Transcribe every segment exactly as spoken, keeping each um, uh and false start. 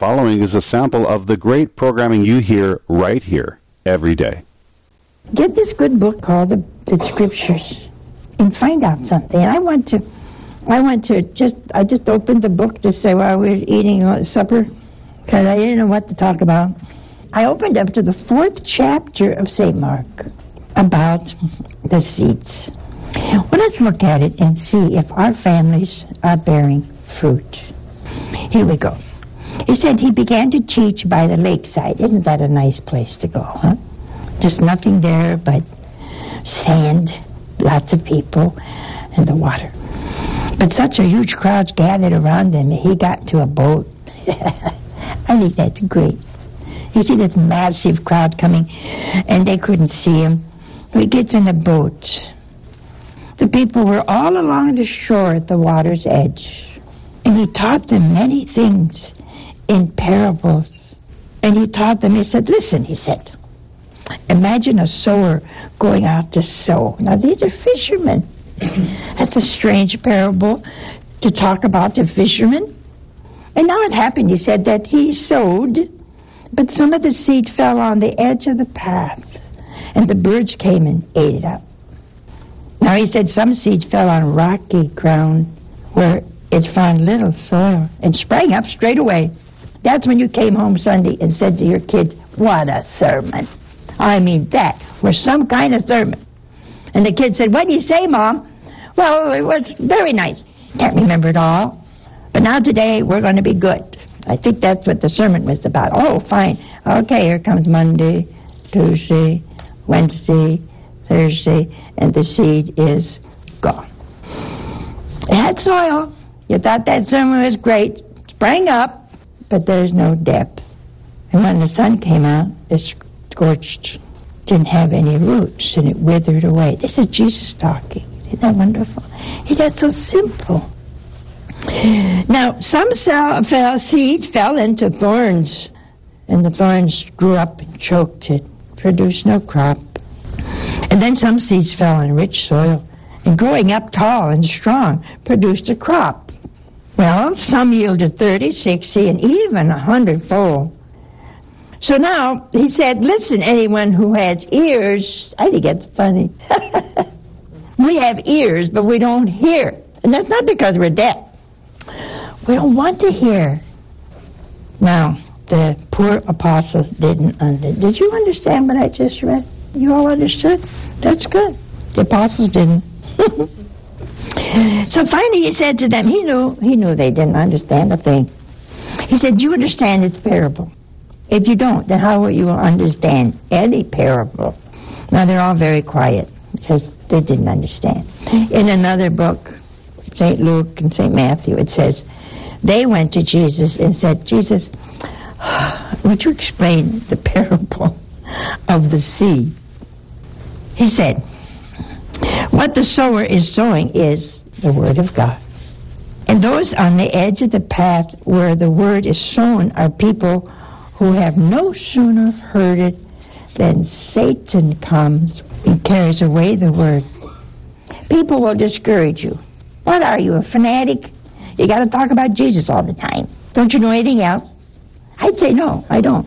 following is a sample of the great programming you hear right here every day. Get this good book called the, the Scriptures and find out something. I want to, I want to just, I just opened the book to say while we were eating uh, supper because I didn't know what to talk about. I opened up to the fourth chapter of Saint Mark about the seeds. Well, let's look at it and see if our families are bearing fruit. Here we go. He said he began to teach by the lakeside. Isn't that a nice place to go, huh? Just nothing there but sand, lots of people, and the water. But such a huge crowd gathered around him, he got to a boat. I think that's great. You see this massive crowd coming, and they couldn't see him. He gets in a boat. The people were all along the shore at the water's edge. And he taught them many things in parables. And he taught them, he said, listen, he said, imagine a sower going out to sow. Now, these are fishermen. That's a strange parable to talk about to fishermen. And now it happened, he said, that he sowed, but some of the seed fell on the edge of the path, and the birds came and ate it up. Now, he said some seeds fell on rocky ground where it found little soil and sprang up straight away. That's when you came home Sunday and said to your kids, what a sermon. I mean, that was some kind of sermon. And the kid said, what do you say, Mom? Well, it was very nice. Can't remember it all. But now today, we're going to be good. I think that's what the sermon was about. Oh, fine. Okay, here comes Monday, Tuesday, Wednesday, Thursday, and the seed is gone. It had soil. You thought that sermon was great. Sprang up, but there's no depth. And when the sun came out, it scorched. Didn't have any roots, and it withered away. This is Jesus talking. Isn't that wonderful? He did so simple. Now, some fell, seed fell into thorns, and the thorns grew up and choked it, produced no crop. And then some seeds fell in rich soil, and growing up tall and strong, produced a crop. Well, some yielded thirty, sixty, and even a hundredfold. So now, he said, listen, anyone who has ears, I think it's funny. We have ears, but we don't hear. And that's not because we're deaf. We don't want to hear. Now, the poor apostles didn't understand. Did you understand what I just read? You all understood? That's good. The apostles didn't. So finally he said to them, he knew, he knew they didn't understand a thing. He said, you understand its parable. If you don't, then how will you understand any parable? Now they're all very quiet because they didn't understand. In another book, Saint Luke and Saint Matthew, it says, they went to Jesus and said, Jesus, would you explain the parable of the seed? He said, what the sower is sowing is the word of God. And those on the edge of the path where the word is sown are people who have no sooner heard it than Satan comes and carries away the word. People will discourage you. What are you, a fanatic? You got to talk about Jesus all the time. Don't you know anything else? I'd say no, I don't.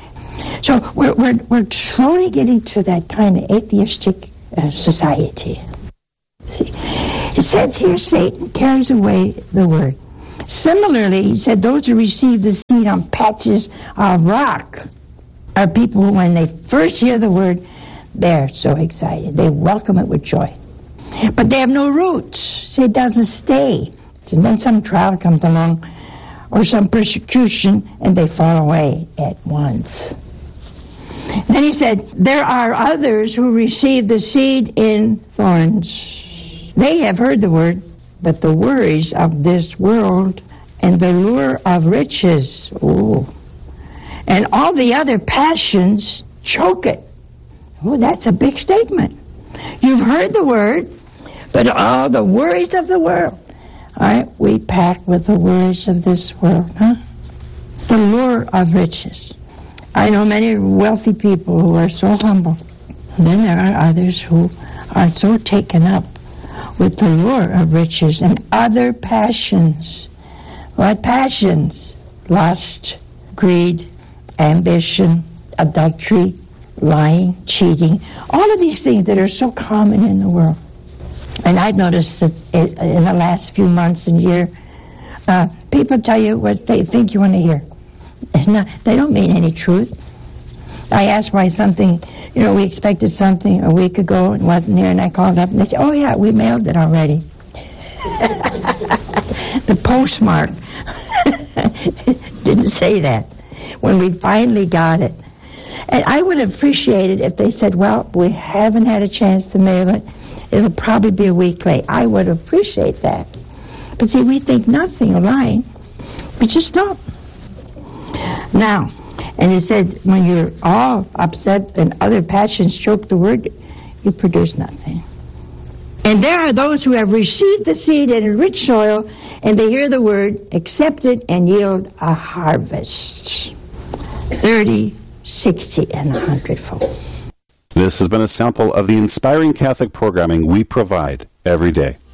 So we're we're we're slowly getting to that kind of atheistic uh, society. See, it says here, Satan carries away the word. Similarly, he said, those who receive the seed on patches of rock are people who, when they first hear the word, they're so excited. They welcome it with joy. But they have no roots. See, it doesn't stay. And then some trial comes along, or some persecution, and they fall away at once. Then he said, there are others who receive the seed in thorns. They have heard the word, but the worries of this world and the lure of riches, ooh, and all the other passions choke it. Oh, that's a big statement. You've heard the word, but all the worries of the world. Aren't we packed with the worries of this world, huh? The lure of riches. I know many wealthy people who are so humble. And then there are others who are so taken up with the lure of riches and other passions. What passions? Lust, greed, ambition, adultery, lying, cheating, all of these things that are so common in the world. And I've noticed that in the last few months and year, uh, people tell you what they think you want to hear. It's not, they don't mean any truth. I asked why something, you know, we expected something a week ago and wasn't there, and I called up and they said, oh yeah, we mailed it already. The postmark didn't say that when we finally got it. And I would appreciate it if they said, well, we haven't had a chance to mail it. It'll probably be a week late. I would appreciate that. But see, we think nothing of lying. We just don't. Now, and it said, when you're all upset and other passions choke the word, you produce nothing. And there are those who have received the seed in rich soil, and they hear the word, accept it, and yield a harvest. thirty, sixty, and a hundredfold. This has been a sample of the inspiring Catholic programming we provide every day.